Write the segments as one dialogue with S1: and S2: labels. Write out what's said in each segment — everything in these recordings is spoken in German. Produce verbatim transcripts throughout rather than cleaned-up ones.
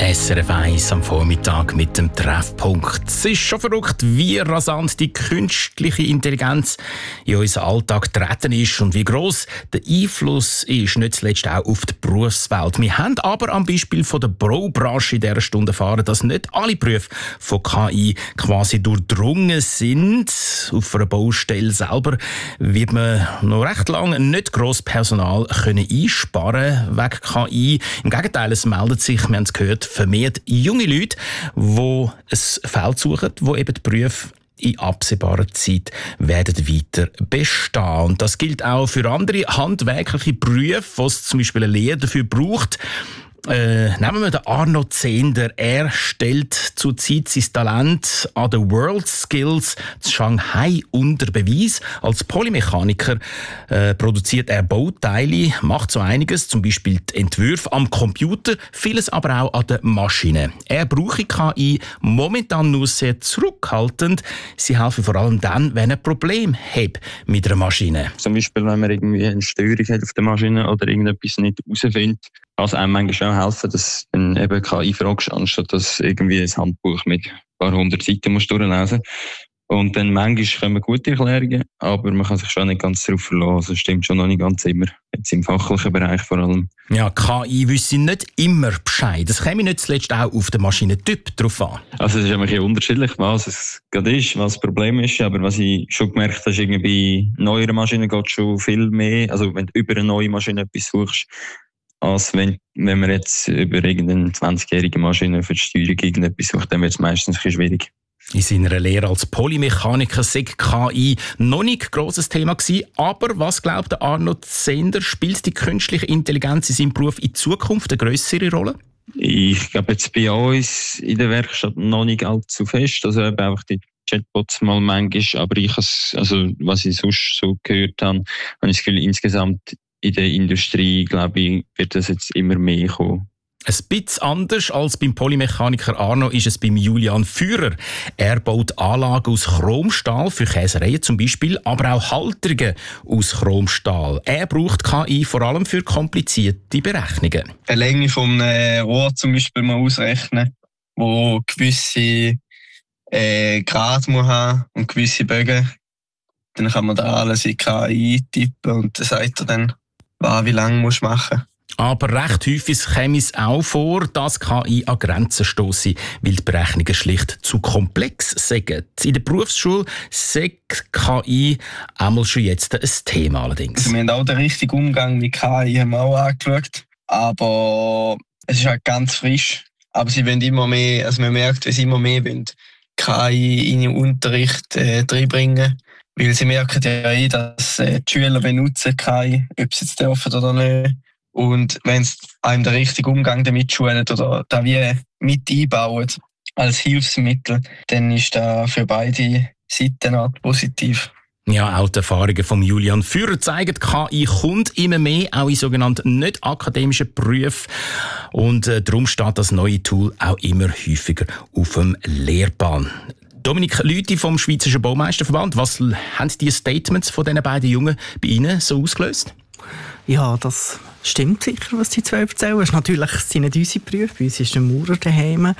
S1: S R F eins am Vormittag mit dem Treffpunkt. Es ist schon verrückt, wie rasant die künstliche Intelligenz in unseren Alltag getreten ist und wie gross der Einfluss ist, nicht zuletzt auch auf die Berufswelt. Wir haben aber am Beispiel von der Baubranche in dieser Stunde erfahren, dass nicht alle Berufe von K I quasi durchdrungen sind. Auf einer Baustelle selber wird man noch recht lange nicht gross Personal können einsparen wegen K I. Im Gegenteil, es meldet sich, wir haben es gehört, vermehrt junge Leute, die ein Feld suchen, wo eben die Berufe in absehbarer Zeit werden weiter bestehen. Und das gilt auch für andere handwerkliche Berufe, wo es zum Beispiel eine Lehre dafür braucht. Äh, nehmen wir den Arno Zehnder. Er stellt zurzeit sein Talent an den World Skills zu Shanghai unter Beweis. Als Polymechaniker äh, produziert er Bauteile, macht so einiges, zum Beispiel die Entwürfe am Computer, vieles aber auch an den Maschinen. Er brauche K I momentan nur sehr zurückhaltend. Sie helfen vor allem dann, wenn er ein Problem hat mit einer Maschine.
S2: Zum Beispiel, wenn man irgendwie eine Störung hat auf der Maschine oder irgendetwas nicht herausfindet, kann es einem manchmal auch helfen, dass du eben K I fragst, anstatt dass irgendwie ein Handbuch mit ein paar hundert Seiten musst durchlesen. Und dann manchmal kommen gute Erklärungen, aber man kann sich schon nicht ganz darauf verlassen. Das stimmt schon noch nicht ganz immer, jetzt im fachlichen Bereich vor allem.
S1: Ja, K I wüsste nicht immer Bescheid. Das käme nicht zuletzt auch auf den Maschinentyp drauf an.
S2: Also es ist ein bisschen unterschiedlich, was es gerade ist, was das Problem ist. Aber was ich schon gemerkt habe, ist, irgendwie bei neueren Maschinen geht schon viel mehr. Also wenn du über eine neue Maschine etwas suchst, als wenn, wenn man jetzt über irgendeine zwanzigjährige Maschine für die Steuerung irgendetwas sucht, dann wird es meistens ein bisschen schwierig.
S1: In seiner Lehre als Polymechaniker sei K I noch nicht ein grosses Thema gewesen. Aber was glaubt Arno Zehnder, spielt die künstliche Intelligenz in seinem Beruf in Zukunft eine grössere Rolle?
S2: Ich glaube jetzt bei uns in der Werkstatt noch nicht allzu fest. Also eben einfach die Chatbots mal manchmal. Aber ich has, also was ich sonst so gehört habe, habe ich das Gefühl, insgesamt in der Industrie, glaube ich, wird das jetzt immer mehr kommen.
S1: Ein bisschen anders als beim Polymechaniker Arno ist es beim Julian Führer. Er baut Anlagen aus Chromstahl für Käsereien zum Beispiel, aber auch Halterungen aus Chromstahl. Er braucht K I vor allem für komplizierte Berechnungen.
S3: Die Länge vom Rohr zum Beispiel mal ausrechnen, wo gewisse äh, Grad muss haben und gewisse Bögen. Dann kann man da alles in K I eintippen und dann sagt er dann, was, wie lange musst du machen.
S1: Aber recht häufig käme es auch vor, dass K I an Grenzen stosse, weil die Berechnungen schlicht zu komplex sind. In der Berufsschule sagt K I einmal schon jetzt ein Thema allerdings.
S3: Also wir haben auch den richtigen Umgang mit K I haben wir auch angeschaut, aber es ist halt ganz frisch. Aber sie wollen immer mehr, also man merkt, wie sie immer mehr wollen, K I in den Unterricht äh, reinbringen. Weil sie merken ja eh, dass äh, die Schüler benutzen K I, ob sie es dürfen oder nicht. Und wenn sie einem den richtigen Umgang damit schulen oder da wie mit einbauen als Hilfsmittel, dann ist das für beide Seiten positiv.
S1: Ja, auch die Erfahrungen von Julian Führer zeigen, K I kommt immer mehr, auch in sogenannten nicht akademischen Berufen. Und äh, darum steht das neue Tool auch immer häufiger auf dem Lehrplan. Dominik Lüthi vom Schweizerischen Baumeisterverband, was haben die Statements von diesen beiden Jungen bei Ihnen so ausgelöst?
S4: Ja, das stimmt sicher, was die zwei erzählen. Es ist natürlich sind nicht unsere Berufe, bei uns ist der Maurer daheim.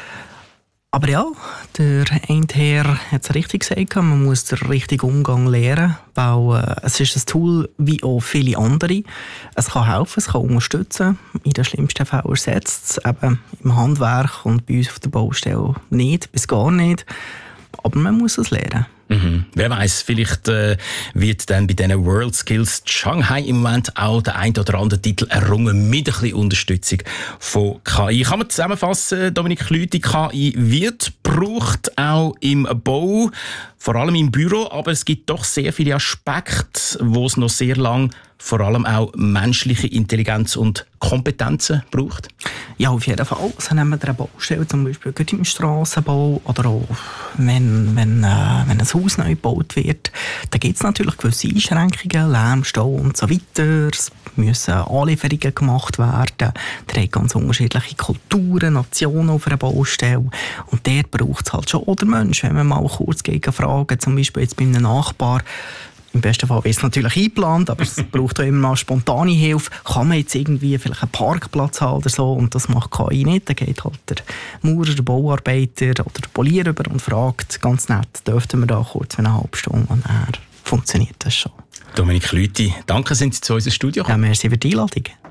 S4: Aber ja, der eine Herr hat es richtig gesagt, man muss den richtigen Umgang lernen, weil äh, es ist ein Tool wie auch viele andere. Es kann helfen, es kann unterstützen. In den schlimmsten Fällen ersetzt es eben im Handwerk und bei uns auf der Baustelle nicht, bis gar nicht. Aber man muss es lernen.
S1: Mhm. Wer weiss, vielleicht äh, wird dann bei diesen World Skills Shanghai im Moment auch der ein oder andere Titel errungen mit ein bisschen Unterstützung von K I. Kann man zusammenfassen, Dominik Lüthi, K I wird gebraucht, auch im Bau, vor allem im Büro, aber es gibt doch sehr viele Aspekte, wo es noch sehr lang vor allem auch menschliche Intelligenz und Kompetenzen braucht?
S4: Ja, auf jeden Fall. Also nehmen wir eine Baustelle, zum Beispiel im Strassenbau oder auch wenn, wenn, äh, wenn ein Haus neu gebaut wird, da gibt es natürlich gewisse Einschränkungen, Lärm, Stau und so weiter. Es müssen Anlieferungen gemacht werden. Da haben ganz unterschiedliche Kulturen, Nationen auf einer Baustelle. Und der braucht es halt schon. Oder Mensch, wenn man mal kurz gegen fragen, zum Beispiel jetzt bei einem Nachbar, Im besten Fall ist es natürlich eingeplant, aber es braucht auch immer mal spontane Hilfe. Kann man jetzt irgendwie vielleicht einen Parkplatz haben oder so und das macht K I nicht, dann geht halt der Maurer, der Bauarbeiter oder der Polier über und fragt ganz nett, dürften wir da kurz eine halbe Stunde und dann funktioniert das schon.
S1: Dominik Lüthi, danke, sind Sie zu unserem Studio gekommen.
S4: Ja, merci für die Einladung.